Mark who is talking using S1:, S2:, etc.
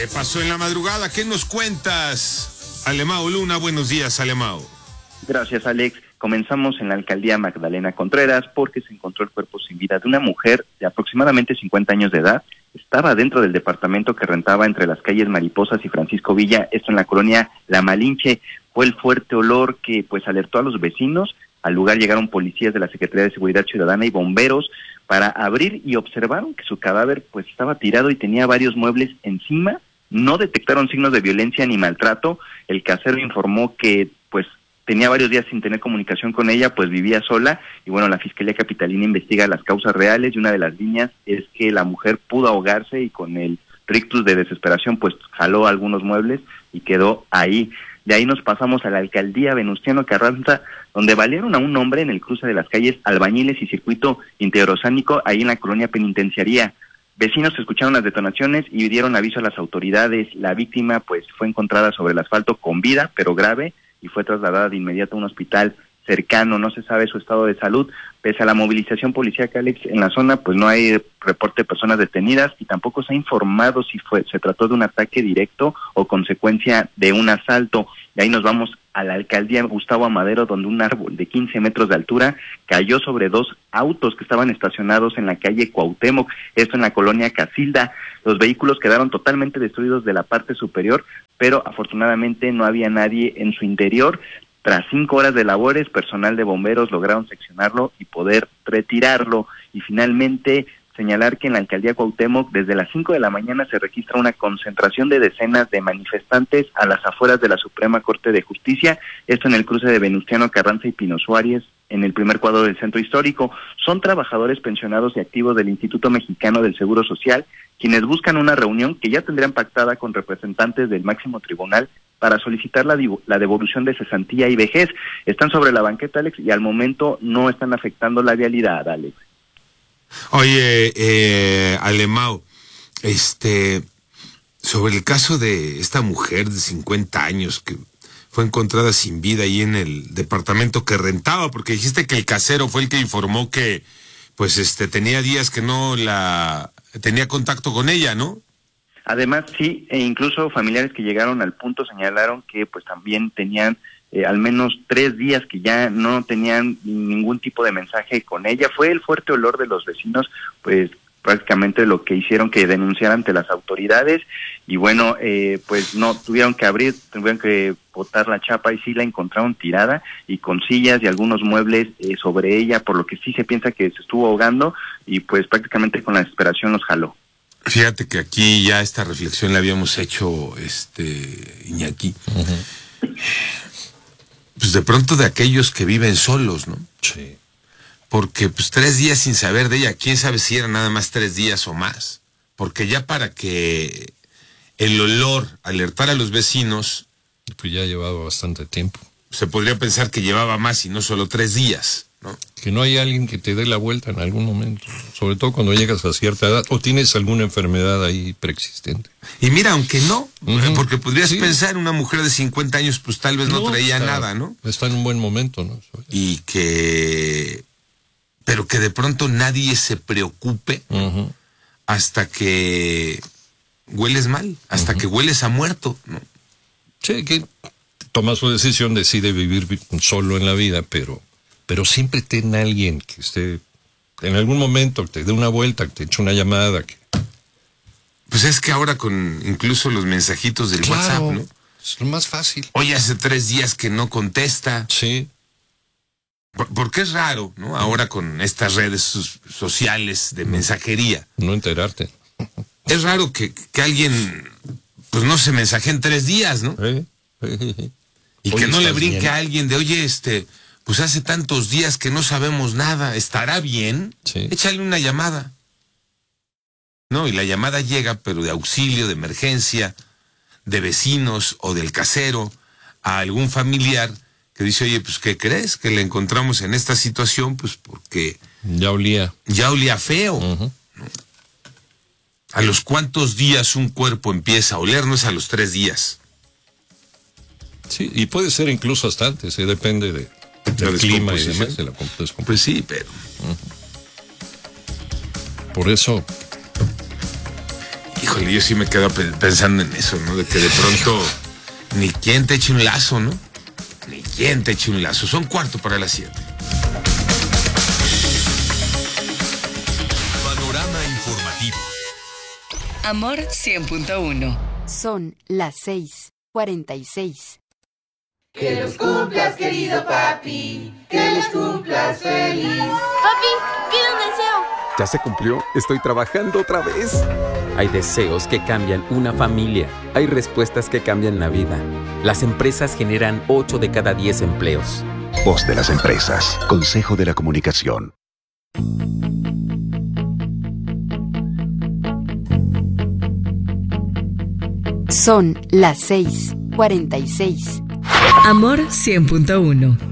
S1: ¿Qué pasó en la madrugada? ¿Qué nos cuentas? Alemao Luna, buenos días, Alemao.
S2: Gracias, Alex. Comenzamos en la alcaldía Magdalena Contreras porque se encontró el cuerpo sin vida de una mujer de aproximadamente 50 años de edad. Estaba dentro del departamento que rentaba entre las calles Mariposas y Francisco Villa, esto en la colonia La Malinche. Fue el fuerte olor que pues alertó a los vecinos. Al lugar llegaron policías de la Secretaría de Seguridad Ciudadana y bomberos para abrir y observaron que su cadáver pues estaba tirado y tenía varios muebles encima. No detectaron signos de violencia ni maltrato. El casero informó que pues tenía varios días sin tener comunicación con ella, pues vivía sola. Y bueno, la Fiscalía Capitalina investiga las causas reales y una de las líneas es que la mujer pudo ahogarse y con el rictus de desesperación pues jaló algunos muebles y quedó ahí. De ahí nos pasamos a la alcaldía Venustiano Carranza, donde balearon a un hombre en el cruce de las calles Albañiles y Circuito Interoceánico, ahí en la colonia penitenciaría. Vecinos escucharon las detonaciones y dieron aviso a las autoridades. La víctima pues fue encontrada sobre el asfalto con vida, pero grave, y fue trasladada de inmediato a un hospital cercano. No se sabe su estado de salud. Pese a la movilización policíaca, Alex, en la zona pues no hay reporte de personas detenidas y tampoco se ha informado si se trató de un ataque directo o consecuencia de un asalto. De ahí nos vamos a la alcaldía Gustavo Amadero, donde un árbol de 15 metros de altura cayó sobre dos autos que estaban estacionados en la calle Cuauhtémoc, esto en la colonia Casilda. Los vehículos quedaron totalmente destruidos de la parte superior, pero afortunadamente no había nadie en su interior. Tras 5 horas de labores, personal de bomberos lograron seccionarlo y poder retirarlo. Y finalmente señalar que en la alcaldía Cuauhtémoc desde las 5 de la mañana se registra una concentración de decenas de manifestantes a las afueras de la Suprema Corte de Justicia, esto en el cruce de Venustiano Carranza y Pino Suárez, en el primer cuadro del centro histórico. Son trabajadores pensionados y activos del Instituto Mexicano del Seguro Social, quienes buscan una reunión que ya tendrían pactada con representantes del máximo tribunal para solicitar la devolución de cesantía y vejez. Están sobre la banqueta, Alex, y al momento no están afectando la vialidad, Alex.
S1: Oye, Alemao, sobre el caso de esta mujer de 50 años que fue encontrada sin vida ahí en el departamento que rentaba, porque dijiste que el casero fue el que informó que pues tenía días que no tenía contacto con ella, ¿no?
S2: Además, sí, e incluso familiares que llegaron al punto señalaron que pues también tenían al menos 3 días que ya no tenían ningún tipo de mensaje con ella. Fue el fuerte olor de los vecinos, pues prácticamente lo que hicieron que denunciaran ante las autoridades. Y bueno, pues no, tuvieron que botar la chapa y sí la encontraron tirada y con sillas y algunos muebles sobre ella, por lo que sí se piensa que se estuvo ahogando y pues prácticamente con la desesperación los jaló.
S1: Fíjate que aquí ya esta reflexión la habíamos hecho, Iñaki. Uh-huh. Pues de pronto de aquellos que viven solos, ¿no?
S3: Sí.
S1: Porque pues 3 días sin saber de ella, quién sabe si eran nada más 3 días o más. Porque ya para que el olor alertara a los vecinos,
S3: pues ya llevaba bastante tiempo.
S1: Se podría pensar que llevaba más y no solo 3 días, ¿no?
S3: Que no hay alguien que te dé la vuelta en algún momento, sobre todo cuando llegas a cierta edad o tienes alguna enfermedad ahí preexistente.
S1: Y mira, aunque no,
S3: uh-huh.
S1: Porque podrías pensar, una mujer de 50 años pues tal vez no traía nada, ¿no?
S3: Está en un buen momento, ¿no?
S1: Pero que de pronto nadie se preocupe
S3: uh-huh.
S1: hasta que hueles mal, hasta uh-huh. que hueles a muerto, ¿no?
S3: Sí, que toma su decisión, decide vivir solo en la vida, pero siempre ten a alguien que esté en algún momento, que te dé una vuelta, que te eche una llamada.
S1: Pues es que ahora con incluso los mensajitos del WhatsApp, ¿no?
S3: Es lo más fácil.
S1: Oye, hace 3 días que no contesta.
S3: Sí.
S1: Porque es raro, ¿no? Ahora con estas redes sociales de mensajería.
S3: No enterarte.
S1: Es raro que alguien, pues no se mensaje en 3 días, ¿no? Y que no le brinque bien a alguien de, oye, pues hace tantos días que no sabemos nada, ¿estará bien?
S3: Sí.
S1: Échale una llamada. No, y la llamada llega, pero de auxilio, de emergencia, de vecinos o del casero, a algún familiar que dice, oye, pues, ¿qué crees? Que le encontramos en esta situación, pues, porque
S3: ya olía
S1: feo.
S3: Uh-huh.
S1: ¿No? ¿A los cuántos días un cuerpo empieza a oler? No es a los 3 días.
S3: Sí, y puede ser incluso hasta antes, depende del clima y demás, de la descomposición.
S1: Pues sí, pero...
S3: Uh-huh. Por eso...
S1: Híjole, yo sí me quedo pensando en eso, ¿no? De que de pronto ni quien te eche un lazo, ¿no? Ni quien te eche un lazo. Son 6:45.
S4: Panorama informativo.
S5: Amor 100.1.
S6: Son las 6:46.
S7: Que los cumplas, querido papi, que los cumplas feliz.
S8: Papi, pide un deseo.
S9: ¿Ya se cumplió? Estoy trabajando otra vez. Hay deseos que cambian una familia. Hay respuestas que cambian la vida. Las empresas generan 8 de cada 10 empleos.
S10: Voz de las empresas. Consejo de la Comunicación.
S6: Son las 6:46.
S5: Amor 100.1.